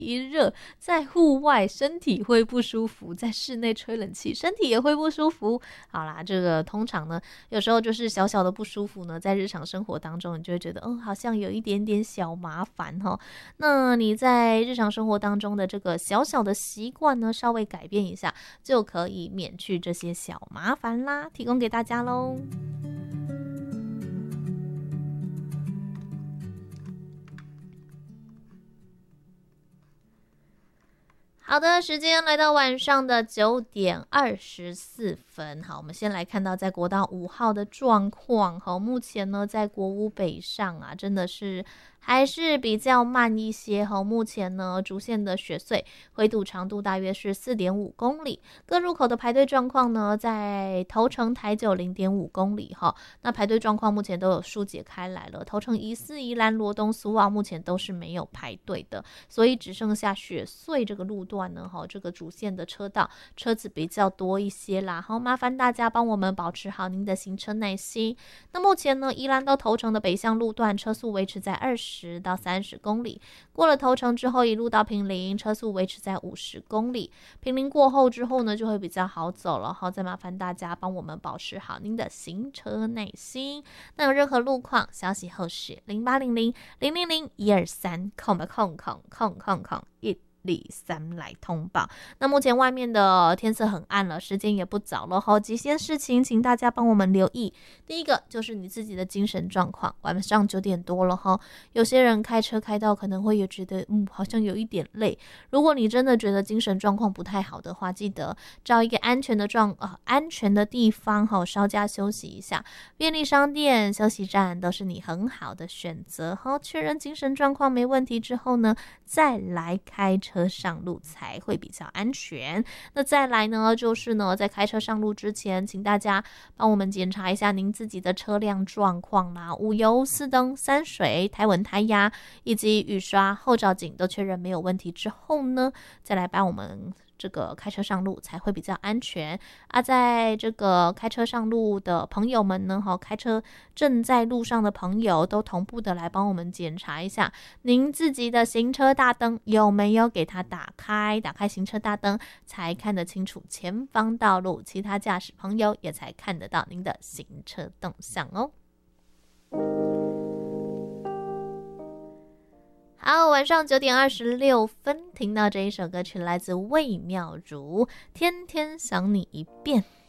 一热，在户外身体会不舒服，在室内吹冷气身体也会不舒服。好啦，这个通常呢，有时候就是小小的不舒服呢，在日常生活当中，你就会觉得，好像有一点点小麻烦哈。那你在日常生活当中的这个小小的习惯呢，稍微改变一下，就可以免去这些小麻烦啦，提供给大家喽。好的，时间来到晚上的9:24。好，我们先来看到在国道5号的状况。好，目前呢，在国五北上啊，真的是还是比较慢一些。好，目前呢，主线的雪隧回堵长度大约是4.5公里，各入口的排队状况呢，在头城台九0.5公里。哈，那排队状况目前都有疏解开来了，头城宜4、宜兰、罗东、苏澳目前都是没有排队的，所以只剩下雪隧这个路段呢，这个主线的车道车子比较多一些啦。好，麻烦大家帮我们保持好您的行车耐心。那目前呢，宜兰到头城的北向路段车速维持在20到30公里，过了头城之后一路到坪林，车速维持在50公里。坪林过后之后呢，就会比较好走了。好，再麻烦大家帮我们保持好您的行车耐心。那有任何路况消息后续0800-000-123-123来通报。那目前外面的天色很暗了，时间也不早了哈，几件事情请大家帮我们留意。第一个就是你自己的精神状况，晚上9点多了哈，有些人开车开到可能会也觉得好像有一点累。如果你真的觉得精神状况不太好的话，记得找一个安全的地方哈，稍加休息一下。便利商店、休息站都是你很好的选择哈。确认精神状况没问题之后呢，再来开车上路才会比较安全。那再来呢，就是呢，在开车上路之前，请大家帮我们检查一下您自己的车辆状况啦，五油、四灯、三水、胎纹、胎压以及雨刷、后照镜都确认没有问题之后呢，再来帮我们这个开车上路才会比较安全啊。在这个开车上路的朋友们呢，开车正在路上的朋友都同步的来帮我们检查一下您自己的行车大灯有没有给它打开行车大灯才看得清楚前方道路，其他驾驶朋友也才看得到您的行车动向哦。好，晚上9:26，听到这一首歌曲来自魏妙如，天天想你一遍。